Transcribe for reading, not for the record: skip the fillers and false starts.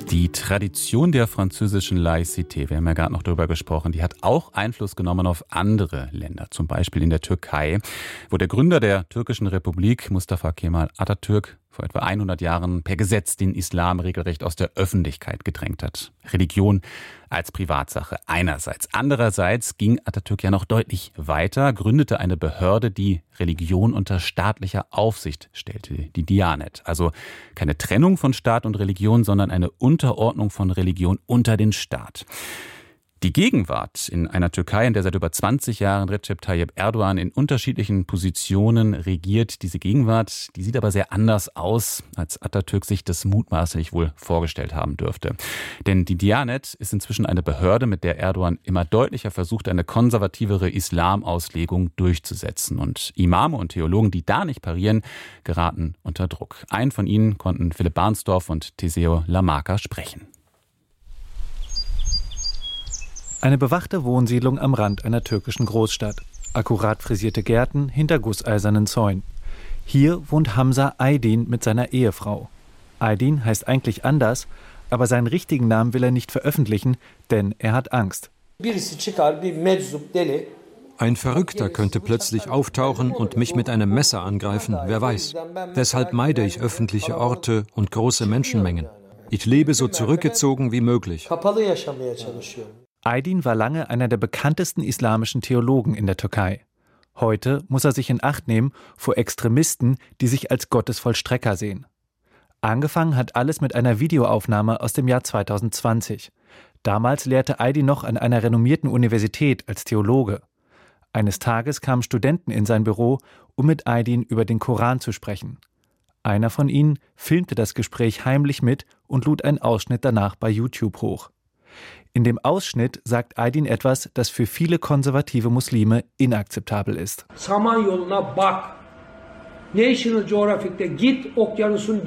Die Tradition der französischen Laïcité, wir haben ja gerade noch darüber gesprochen, die hat auch Einfluss genommen auf andere Länder, zum Beispiel in der Türkei, wo der Gründer der türkischen Republik, Mustafa Kemal Atatürk, vor etwa 100 Jahren per Gesetz den Islam regelrecht aus der Öffentlichkeit gedrängt hat. Religion als Privatsache einerseits. Andererseits ging Atatürk ja noch deutlich weiter, gründete eine Behörde, die Religion unter staatlicher Aufsicht stellte, die Diyanet. Also keine Trennung von Staat und Religion, sondern eine Unterordnung von Religion unter den Staat. Die Gegenwart in einer Türkei, in der seit über 20 Jahren Recep Tayyip Erdogan in unterschiedlichen Positionen regiert, diese Gegenwart, die sieht aber sehr anders aus, als Atatürk sich das mutmaßlich wohl vorgestellt haben dürfte. Denn die Diyanet ist inzwischen eine Behörde, mit der Erdogan immer deutlicher versucht, eine konservativere Islamauslegung durchzusetzen. Und Imame und Theologen, die da nicht parieren, geraten unter Druck. Einen von ihnen konnten Philipp Barnsdorf und Teseo Lamarca sprechen. Eine bewachte Wohnsiedlung am Rand einer türkischen Großstadt. Akkurat frisierte Gärten hinter gusseisernen Zäunen. Hier wohnt Hamza Aydin mit seiner Ehefrau. Aydin heißt eigentlich anders, aber seinen richtigen Namen will er nicht veröffentlichen, denn er hat Angst. Ein Verrückter könnte plötzlich auftauchen und mich mit einem Messer angreifen, wer weiß. Deshalb meide ich öffentliche Orte und große Menschenmengen. Ich lebe so zurückgezogen wie möglich. Aydin war lange einer der bekanntesten islamischen Theologen in der Türkei. Heute muss er sich in Acht nehmen vor Extremisten, die sich als Gottesvollstrecker sehen. Angefangen hat alles mit einer Videoaufnahme aus dem Jahr 2020. Damals lehrte Aydin noch an einer renommierten Universität als Theologe. Eines Tages kamen Studenten in sein Büro, um mit Aydin über den Koran zu sprechen. Einer von ihnen filmte das Gespräch heimlich mit und lud einen Ausschnitt danach bei YouTube hoch. In dem Ausschnitt sagt Aydin etwas, das für viele konservative Muslime inakzeptabel ist.